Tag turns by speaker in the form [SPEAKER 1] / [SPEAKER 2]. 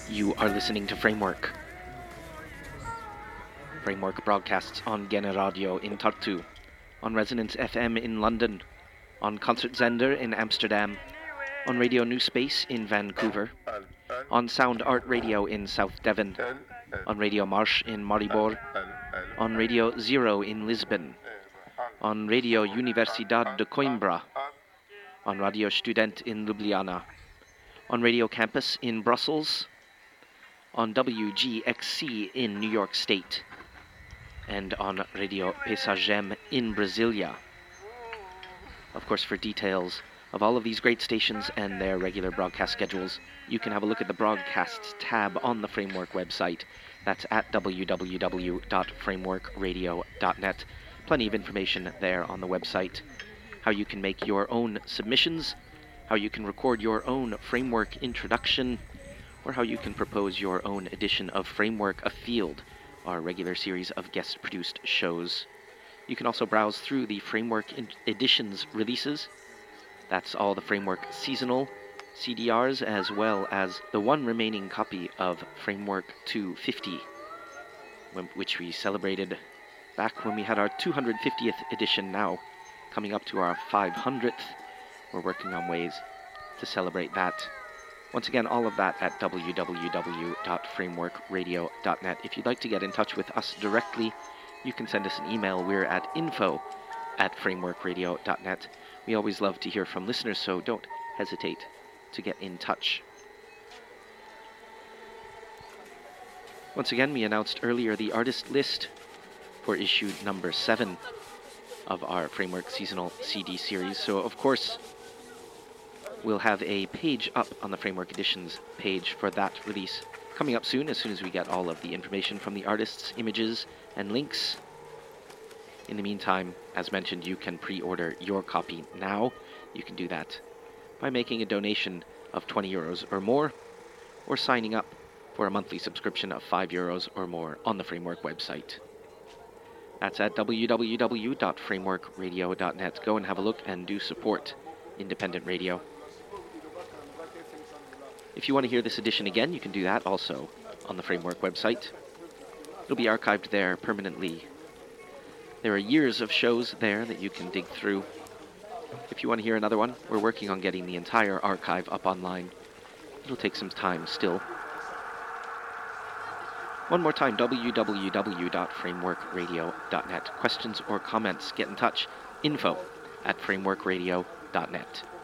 [SPEAKER 1] You are listening to Framework. Framework broadcasts on Gene Radio in Tartu, on Resonance FM in London, on Concertzender in Amsterdam, on Radio New Space in Vancouver, on Sound Art Radio in South Devon, on Radio Marsh in Maribor, on Radio Zero in Lisbon, on Radio Universidad de Coimbra, on Radio Student in Ljubljana, on Radio Campus in Brussels, on WGXC in New York State, and on Radio Pesagem in Brasilia. Of course, for details of all of these great stations and their regular broadcast schedules, you can have a look at the Broadcasts tab on the Framework website. That's at www.frameworkradio.net. Plenty of information there on the website. How you can make your own submissions, how you can record your own Framework introduction, or how you can propose your own edition of Framework Afield, our regular series of guest-produced shows. You can also browse through the Framework Editions releases. That's all the Framework seasonal CDRs, as well as the one remaining copy of Framework 250, which we celebrated back when we had our 250th edition, now coming up to our 500th. We're working on ways to celebrate that. Once again, all of that at www.frameworkradio.net. If you'd like to get in touch with us directly, you can send us an email. We're at info@frameworkradio.net. We always love to hear from listeners, so don't hesitate to get in touch. Once again, we announced earlier the artist list for issue number 7 of our Framework seasonal CD series. So, of course, we'll have a page up on the Framework Editions page for that release coming up soon as we get all of the information from the artists, images, and links. In the meantime, as mentioned, you can pre-order your copy now. You can do that by making a donation of €20 or more, or signing up for a monthly subscription of €5 or more on the Framework website. That's at www.frameworkradio.net. Go and have a look and do support independent radio. If you want to hear this edition again, you can do that also on the Framework website. It'll be archived there permanently. There are years of shows there that you can dig through. If you want to hear another one, we're working on getting the entire archive up online. It'll take some time still. One more time, www.frameworkradio.net. Questions or comments, get in touch. info@frameworkradio.net.